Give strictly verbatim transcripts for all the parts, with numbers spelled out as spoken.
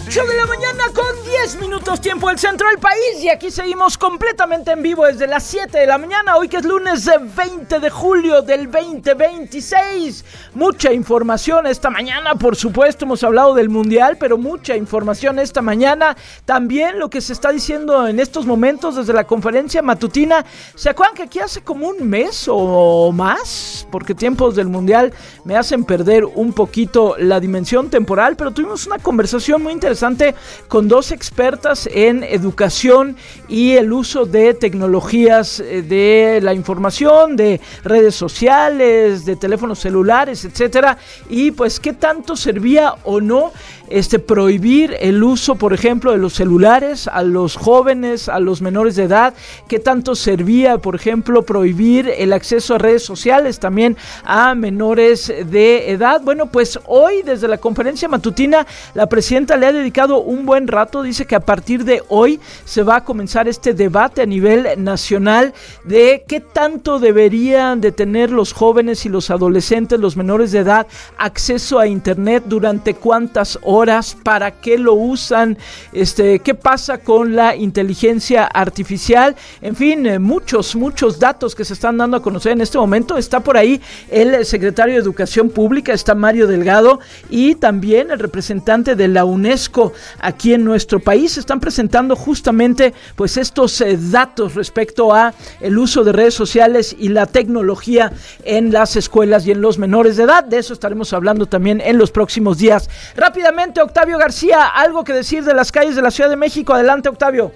ocho de la mañana con diez minutos tiempo del centro del país, y aquí seguimos completamente en vivo desde las siete de la mañana, hoy que es lunes veinte de julio del veinte veintiséis. Mucha información esta mañana, por supuesto, hemos hablado del mundial, pero mucha información esta mañana. También lo que se está diciendo en estos momentos desde la conferencia matutina. ¿Se acuerdan que aquí hace como un mes o más? Porque tiempos del mundial me hacen perder un poquito la dimensión temporal, pero tuvimos una conversación muy interesante con dos expertas en educación y el uso de tecnologías de la información, de redes sociales, de teléfonos celulares, etcétera, y pues qué tanto servía o no este prohibir el uso, por ejemplo, de los celulares a los jóvenes, a los menores de edad, qué tanto servía, por ejemplo, prohibir el acceso a redes sociales también a menores de edad. Bueno, pues hoy desde la conferencia matutina la presidenta le ha dedicado un buen rato. Dice que a partir de hoy se va a comenzar este debate a nivel nacional de qué tanto deberían de tener los jóvenes y los adolescentes, los menores de edad, acceso a internet, durante cuántas horas, para qué lo usan, este, qué pasa con la inteligencia artificial, en fin, eh, muchos, muchos datos que se están dando a conocer en este momento. Está por ahí el secretario de Educación Pública, está Mario Delgado, y también el representante de la UNESCO aquí en nuestro país. Se están presentando justamente pues estos eh, datos respecto a el uso de redes sociales y la tecnología en las escuelas y en los menores de edad. De eso estaremos hablando también en los próximos días. Rápidamente, Octavio García, algo que decir de las calles de la Ciudad de México. Adelante, Octavio.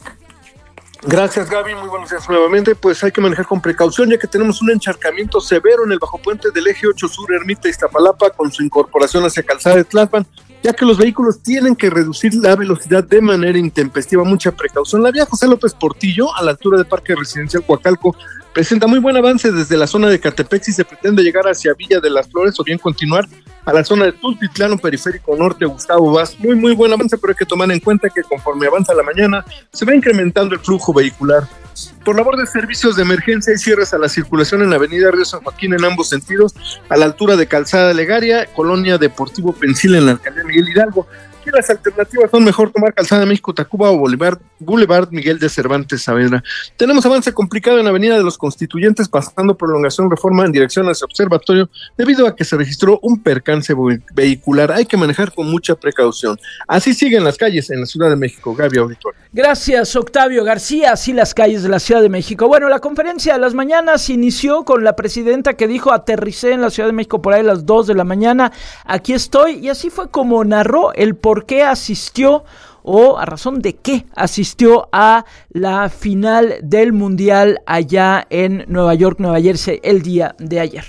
Gracias, Gaby, muy buenos días nuevamente. Pues hay que manejar con precaución, ya que tenemos un encharcamiento severo en el bajopuente del eje ocho Sur, Ermita Iztapalapa, con su incorporación hacia Calzada de Tlalpan, ya que los vehículos tienen que reducir la velocidad de manera intempestiva. Mucha precaución. La vía José López Portillo, a la altura del Parque Residencial Coacalco, presenta muy buen avance desde la zona de Catepec si se pretende llegar hacia Villa de las Flores, o bien continuar a la zona de Tultitlán, Periférico Norte, Gustavo Vaz. Muy, muy buen avance, pero hay que tomar en cuenta que conforme avanza la mañana, se va incrementando el flujo vehicular. Por labor de servicios de emergencia, hay cierres a la circulación en la avenida Río San Joaquín en ambos sentidos, a la altura de Calzada Legaria, Colonia Deportivo Pensil en la alcaldía Miguel Hidalgo. Y las alternativas son mejor tomar Calzada de México, Tacuba o Boulevard, Boulevard Miguel de Cervantes Saavedra. Tenemos avance complicado en la Avenida de los Constituyentes, pasando prolongación Reforma en dirección hacia Observatorio, debido a que se registró un percance vehicular. Hay que manejar con mucha precaución. Así siguen las calles en la Ciudad de México. Gaby, auditorio. Gracias, Octavio García. Así las calles de la Ciudad de México. Bueno, la conferencia de las mañanas inició con la presidenta que dijo: aterricé en la Ciudad de México por ahí a las dos de la mañana, aquí estoy, y así fue como narró el por qué asistió, o a razón de qué asistió a la final del mundial allá en Nueva York, Nueva Jersey, el día de ayer.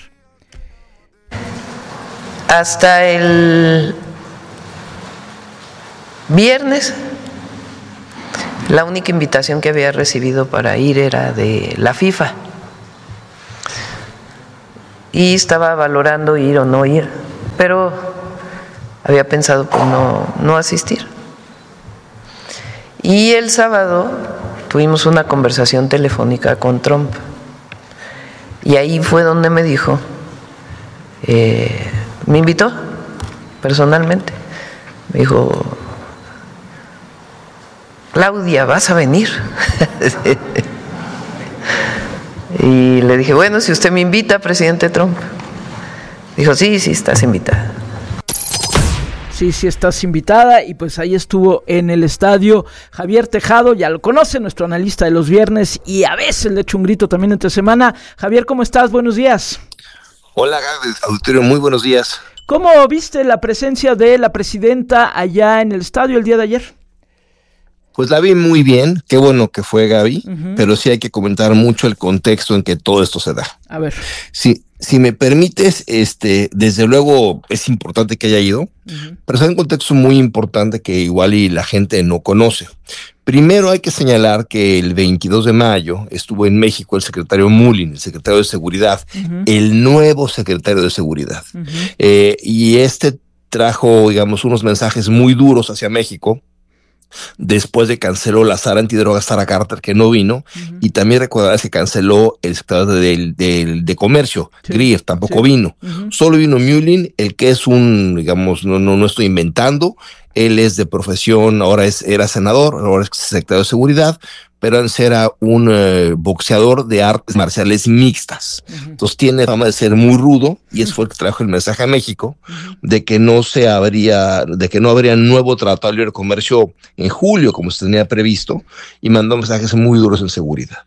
Hasta el viernes, la única invitación que había recibido para ir era de la FIFA, y estaba valorando ir o no ir, pero había pensado pues no, no asistir. Y el sábado tuvimos una conversación telefónica con Trump, y ahí fue donde me dijo, eh, me invitó personalmente, me dijo: Claudia, ¿vas a venir? Y le dije: bueno, si usted me invita, presidente Trump. Dijo: sí, sí, estás invitada. Sí, sí, estás invitada. Y pues ahí estuvo en el estadio Javier Tejado, ya lo conoce, nuestro analista de los viernes, y a veces le echo un grito también entre semana. Javier, ¿cómo estás? Buenos días. Hola, Gaby, auditorio, muy buenos días. ¿Cómo viste la presencia de la presidenta allá en el estadio el día de ayer? Pues la vi muy bien, qué bueno que fue, Gaby, uh-huh. Pero sí hay que comentar mucho el contexto en que todo esto se da. A ver. Sí. Si me permites, este, desde luego es importante que haya ido, uh-huh. Pero es un contexto muy importante que igual y la gente no conoce. Primero hay que señalar que el veintidós de mayo estuvo en México el secretario Mullin, el secretario de Seguridad, uh-huh. El nuevo secretario de Seguridad. Uh-huh. Eh, y este trajo, digamos, unos mensajes muy duros hacia México. Después de canceló la Sara antidrogas Sara Carter, que no vino, uh-huh. Y también recordarás que canceló el secretario de, de, de Comercio, sí. Grief, tampoco sí. vino. Uh-huh. Solo vino Mullin, el que es un, digamos, no, no, no estoy inventando, Él es de profesión, ahora es, era senador, ahora es secretario de Seguridad, pero antes era un eh, boxeador de artes marciales mixtas. Uh-huh. Entonces tiene fama de ser muy rudo, y eso fue el que trajo el mensaje a México, uh-huh, de que no se habría, de que no habría nuevo tratado de libre comercio en julio, como se tenía previsto, y mandó mensajes muy duros en seguridad.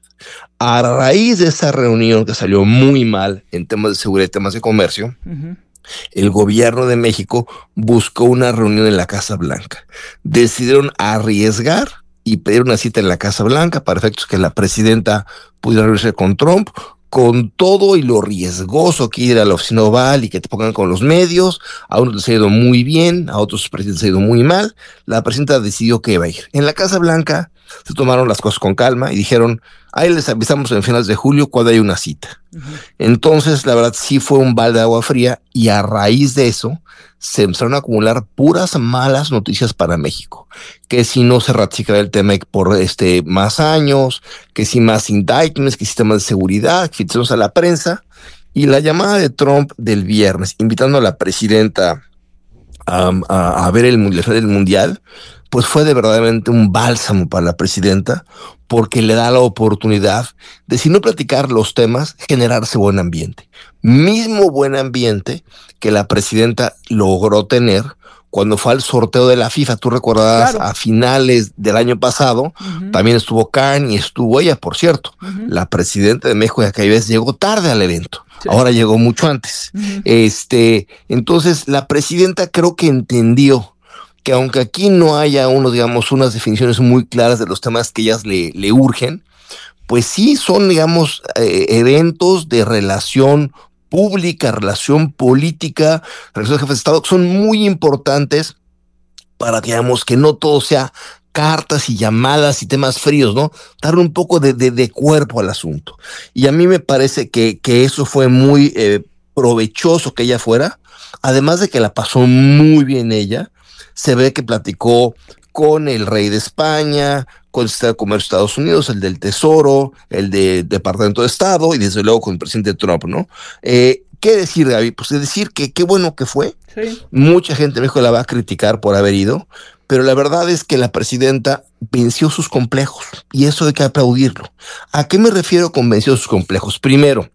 A raíz de esa reunión que salió muy mal en temas de seguridad y temas de comercio, uh-huh, el gobierno de México buscó una reunión en la Casa Blanca. Decidieron arriesgar y pedir una cita en la Casa Blanca para efectos que la presidenta pudiera reunirse con Trump, con todo y lo riesgoso que ir a la oficina oval y que te pongan con los medios. A unos les ha ido muy bien, a otros presidentes les ha ido muy mal. La presidenta decidió que iba a ir. En la Casa Blanca se tomaron las cosas con calma y dijeron, ahí les avisamos en finales de julio cuando hay una cita. Uh-huh. Entonces, la verdad, sí fue un balde de agua fría, y a raíz de eso se empezaron a acumular puras malas noticias para México, que si no se ratificaba el tema por este más años, que si más indictments, que sistemas de seguridad, que filtraciones a la prensa, y la llamada de Trump del viernes, invitando a la presidenta a, a, a ver el, el mundial, pues fue de verdaderamente un bálsamo para la presidenta, porque le da la oportunidad de, si no platicar los temas, generarse buen ambiente. Mismo buen ambiente que la presidenta logró tener cuando fue al sorteo de la FIFA. Tú recordarás, claro, a finales del año pasado, uh-huh, también estuvo Karen y estuvo ella, por cierto. Uh-huh. La presidenta de México de aquella vez llegó tarde al evento. Sí. Ahora llegó mucho antes. Uh-huh. Este, entonces, la presidenta creo que entendió que aunque aquí no haya uno, digamos, unas definiciones muy claras de los temas que ellas le, le urgen, pues sí son, digamos, eh, eventos de relación pública, relación política, relación de jefes de Estado, que son muy importantes para, digamos, que no todo sea cartas y llamadas y temas fríos, ¿no? Darle un poco de, de, de cuerpo al asunto. Y a mí me parece que, que eso fue muy eh, provechoso que ella fuera, además de que la pasó muy bien ella. Se ve que platicó con el rey de España, con el Secretario de Comercio de Estados Unidos, el del Tesoro, el del Departamento de Estado, y desde luego con el presidente Trump, ¿no? Eh, ¿Qué decir, Gaby? Pues decir que qué bueno que fue. Sí. Mucha gente en México la va a criticar por haber ido, pero la verdad es que la presidenta venció sus complejos, y eso hay que aplaudirlo. ¿A qué me refiero con venció sus complejos? Primero,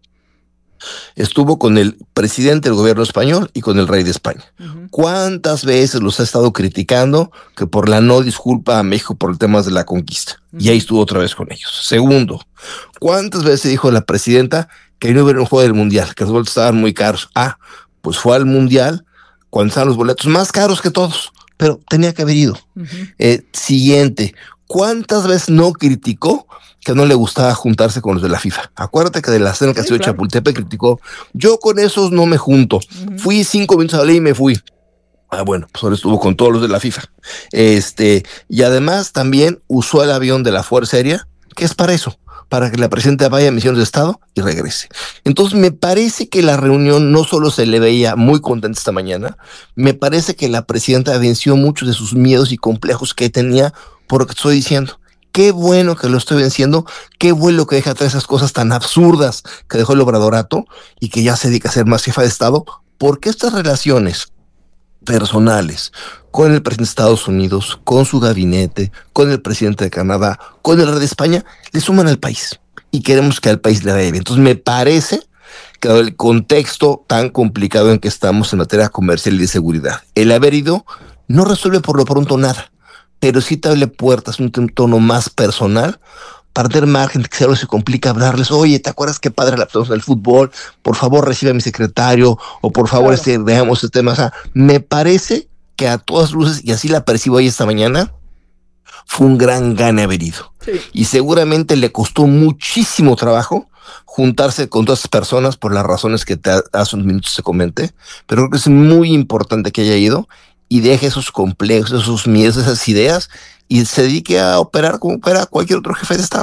estuvo con el presidente del gobierno español y con el rey de España. Uh-huh. ¿Cuántas veces los ha estado criticando que por la no disculpa a México por el tema de la conquista? Uh-huh. Y ahí estuvo otra vez con ellos. Segundo, ¿cuántas veces dijo la presidenta que no hubiera un juego del mundial, que los boletos estaban muy caros? Ah, pues fue al mundial cuando estaban los boletos más caros que todos, pero tenía que haber ido. Uh-huh. Eh, siguiente, ¿cuántas veces no criticó que no le gustaba juntarse con los de la FIFA? Acuérdate que de la cena que sí, se dio claro. Chapultepec criticó, yo con esos no me junto. Uh-huh. Fui cinco minutos a la ley y me fui. Ah, bueno, pues ahora estuvo con todos los de la FIFA. Este, y además también usó el avión de la Fuerza Aérea, que es para eso, para que la presidenta vaya a misiones de Estado y regrese. Entonces me parece que la reunión no solo se le veía muy contenta esta mañana, me parece que la presidenta venció muchos de sus miedos y complejos que tenía por lo que estoy diciendo. Qué bueno que lo estoy venciendo, qué bueno que deja atrás esas cosas tan absurdas que dejó el obradorato y que ya se dedica a ser más jefa de Estado, porque estas relaciones personales con el presidente de Estados Unidos, con su gabinete, con el presidente de Canadá, con el rey de España, le suman al país y queremos que al país le vaya bien. Entonces me parece que dado el contexto tan complicado en que estamos en materia comercial y de seguridad, el haber ido no resuelve por lo pronto nada, pero sí te abre puertas, un tono más personal, para tener margen que si algo se complica, hablarles, oye, ¿te acuerdas qué padre la persona del fútbol? Por favor, recibe a mi secretario, o por favor, claro. este, veamos este tema. O sea, me parece que a todas luces, y así la percibo hoy esta mañana, fue un gran gane haber ido. Sí. Y seguramente le costó muchísimo trabajo juntarse con todas esas personas por las razones que te hace unos minutos te comenté, pero creo que es muy importante que haya ido y deje esos complejos, esos miedos, esas ideas, y se dedique a operar como opera cualquier otro jefe de Estado.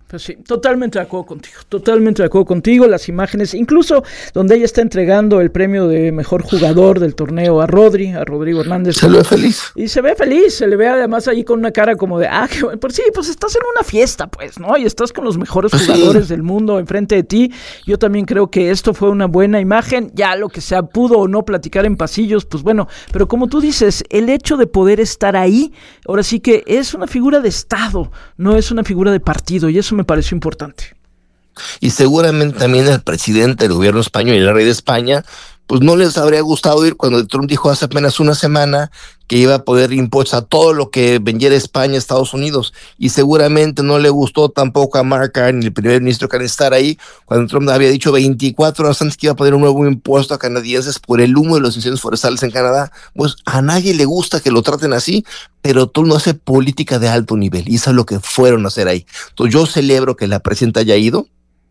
Pues sí, totalmente de acuerdo contigo, totalmente de acuerdo contigo, las imágenes, incluso donde ella está entregando el premio de mejor jugador del torneo a Rodri, a Rodrigo Hernández. Se le ve feliz. Y se ve feliz, se le ve además ahí con una cara como de, ah, que, pues sí, pues estás en una fiesta, pues, ¿no? Y estás con los mejores pues jugadores sí. del mundo enfrente de ti. Yo también creo que esto fue una buena imagen, ya lo que se pudo o no platicar en pasillos, pues bueno, pero como tú dices, el hecho de poder estar ahí, ahora sí que es una figura de Estado, no es una figura de partido, y eso me pareció importante. Y seguramente también el presidente del gobierno español y el rey de España, pues no les habría gustado ir cuando Trump dijo hace apenas una semana que iba a poder impuestos a todo lo que vendiera España a Estados Unidos, y seguramente no le gustó tampoco a Mark Carney, el primer ministro, que estar ahí cuando Trump había dicho veinticuatro horas antes que iba a poner un nuevo impuesto a canadienses por el humo de los incendios forestales en Canadá. Pues a nadie le gusta que lo traten así, pero Trump no hace política de alto nivel, y eso es lo que fueron a hacer ahí. Entonces yo celebro que la presidenta haya ido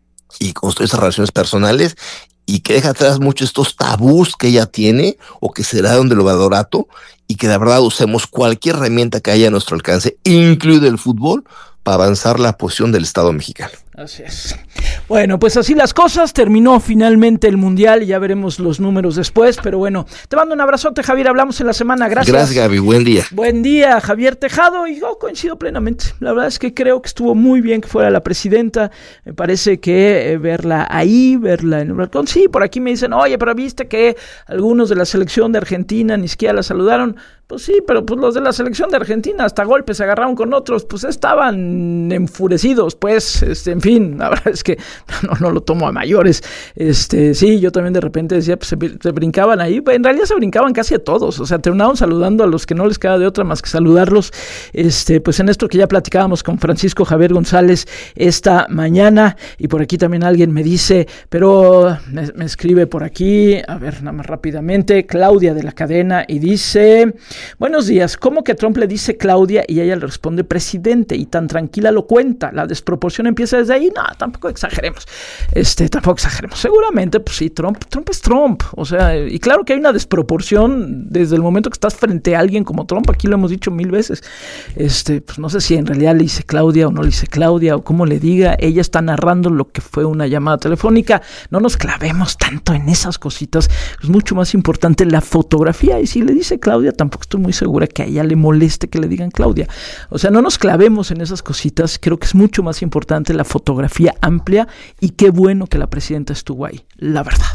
y construir esas relaciones personales, y que deja atrás muchos estos tabús que ella tiene o que será donde lo valorato, y que de verdad usemos cualquier herramienta que haya a nuestro alcance, incluido el fútbol, para avanzar la posición del Estado mexicano. Así es. Bueno, pues así las cosas, terminó finalmente el Mundial y ya veremos los números después, pero bueno, te mando un abrazote, Javier, hablamos en la semana, gracias. Gracias, Gaby, buen día. Buen día, Javier Tejado, y yo coincido plenamente, la verdad es que creo que estuvo muy bien que fuera la presidenta, me parece que eh, verla ahí, verla en el balcón, sí, por aquí me dicen, oye, pero viste que algunos de la selección de Argentina ni siquiera la saludaron. Pues sí, pero pues los de la selección de Argentina hasta golpes se agarraron con otros, pues estaban enfurecidos, pues, este, en fin, la verdad es que no, no lo tomo a mayores, este, sí, yo también de repente decía, pues se, se brincaban ahí, en realidad se brincaban casi a todos, o sea, terminaban saludando a los que no les queda de otra más que saludarlos, este, pues en esto que ya platicábamos con Francisco Javier González esta mañana, y por aquí también alguien me dice, pero me, me escribe por aquí, a ver, nada más rápidamente, Claudia de la Cadena, y dice... Buenos días, ¿cómo que Trump le dice Claudia y ella le responde presidente y tan tranquila lo cuenta? ¿La desproporción empieza desde ahí? No, tampoco exageremos, este, tampoco exageremos, seguramente, pues sí, Trump, Trump es Trump, o sea, y claro que hay una desproporción desde el momento que estás frente a alguien como Trump, aquí lo hemos dicho mil veces, este, pues no sé si en realidad le dice Claudia o no le dice Claudia o cómo le diga, ella está narrando lo que fue una llamada telefónica, no nos clavemos tanto en esas cositas, es mucho más importante la fotografía, y si le dice Claudia, tampoco estoy muy segura que a ella le moleste que le digan Claudia. O sea, no nos clavemos en esas cositas. Creo que es mucho más importante la fotografía amplia, y qué bueno que la presidenta estuvo ahí, la verdad.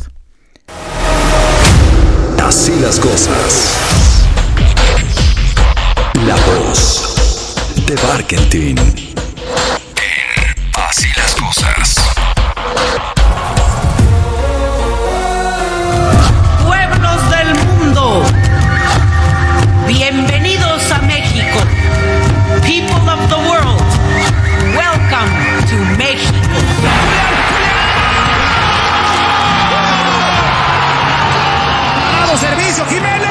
Así las cosas. La voz de Barkentin. Así las cosas. Pueblos del mundo, bienvenidos a México. People of the world, welcome to México. ¡Vamos, servicio, Jiménez!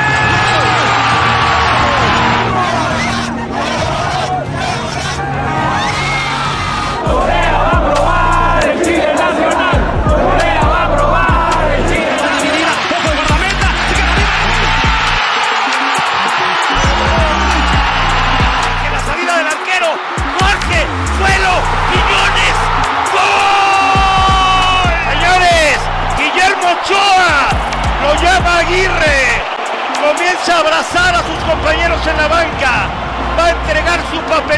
Lo llama Aguirre, comienza a abrazar a sus compañeros en la banca, va a entregar su papel.